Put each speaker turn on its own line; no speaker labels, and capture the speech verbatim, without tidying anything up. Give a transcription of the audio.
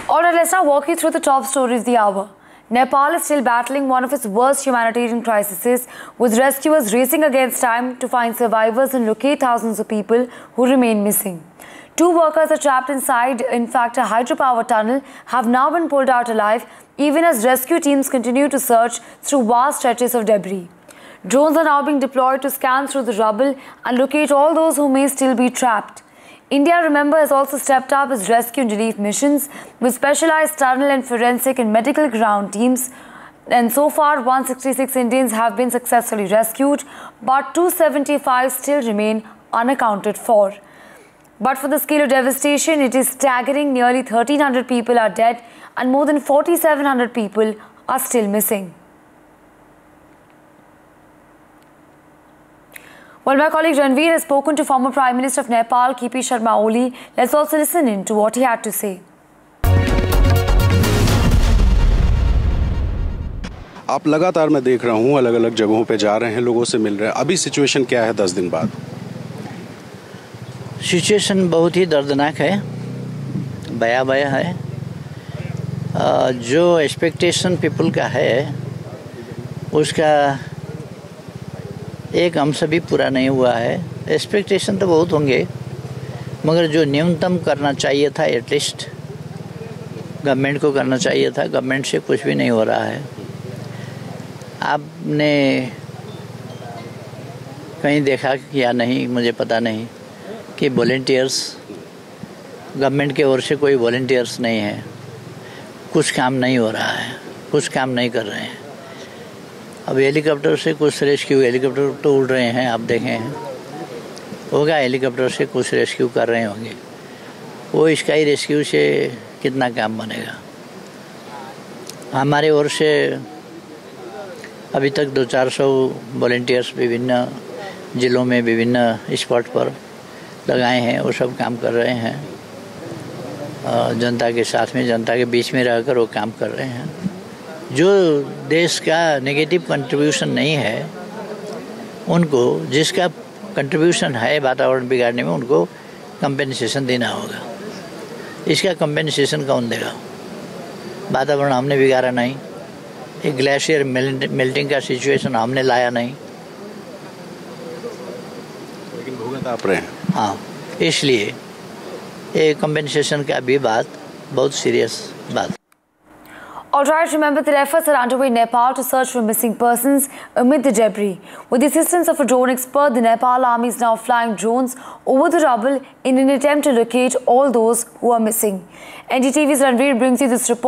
Alright, let's now walk you through the top stories of the hour. Nepal is still battling one of its worst humanitarian crises, with rescuers racing against time to find survivors and locate thousands of people who remain missing. Two workers are trapped inside, in fact, a hydropower tunnel, have now been pulled out alive, even as rescue teams continue to search through vast stretches of debris. Drones are now being deployed to scan through the rubble and locate all those who may still be trapped. India, remember, has also stepped up its rescue and relief missions with specialized tunnel and forensic and medical ground teams. And so far, one hundred sixty-six Indians have been successfully rescued, but two hundred seventy-five still remain unaccounted for. But for the scale of devastation, it is staggering. Nearly thirteen hundred people are dead and more than forty-seven hundred people are still missing. Well, my colleague Ranveer has spoken to former Prime Minister of Nepal, K P Sharma Oli. Let's also listen in to what he had to say.
आप लगातार मैं देख रहा हूँ अलग अलग जगहों पे जा रहे हैं, लोगों से मिल रहे हैं. अभी सिचुएशन क्या है दस दिन बाद?
सिचुएशन बहुत ही दर्दनाक है, भयावह है. जो एक्सपेक्टेशन पीपल का है उसका एक अंश भी पूरा नहीं हुआ है. एक्सपेक्टेशन तो बहुत होंगे, मगर जो न्यूनतम करना चाहिए था एटलीस्ट गवर्नमेंट को करना चाहिए था, गवर्नमेंट से कुछ भी नहीं हो रहा है. आपने कहीं देखा या नहीं मुझे पता नहीं कि वॉलंटियर्स, गवर्नमेंट के ओर से कोई वॉलंटियर्स नहीं है. कुछ काम नहीं हो रहा है, कुछ काम नहीं कर रहे हैं. अब हेलीकॉप्टर से कुछ रेस्क्यू, हेलीकॉप्टर तो उड़ रहे हैं, आप देखें हैं होगा, हेलीकॉप्टर से कुछ रेस्क्यू कर रहे होंगे. वो स्काई रेस्क्यू से कितना काम बनेगा? हमारे ओर से अभी तक दो चार सौ वॉलंटियर्स विभिन्न ज़िलों में विभिन्न स्पॉट पर लगाए हैं. वो सब काम कर रहे हैं, जनता के साथ में, जनता के बीच में रहकर वो काम कर रहे हैं. जो देश का नेगेटिव कंट्रीब्यूशन नहीं है, उनको, जिसका कंट्रीब्यूशन है वातावरण बिगाड़ने में, उनको कंपेंसेशन देना होगा. इसका कंपेंसेशन कौन देगा? वातावरण हमने बिगाड़ा नहीं, एक ग्लेशियर मेल्टिंग का सिचुएशन हमने लाया नहीं,
लेकिन भुगत आप रहे हैं.
हाँ, इसलिए ये कंपेंसेशन का भी बात बहुत सीरियस बात.
Alright, remember that efforts are underway in Nepal to search for missing persons amid the debris. With the assistance of a drone expert, the Nepal army is now flying drones over the rubble in an attempt to locate all those who are missing. N D T V's Ranveer brings you this report.